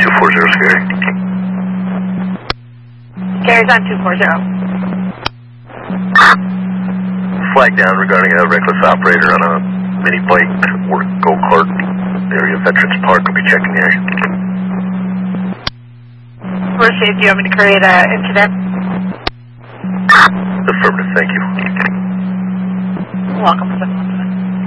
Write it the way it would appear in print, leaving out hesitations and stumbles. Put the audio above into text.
240 Scary. Gary's on 240. Flag down regarding a reckless operator on a mini bike or go-kart area. Veterans Park will be checking the area. For safety, you want me to create an incident? Affirmative, thank you. Welcome, sir.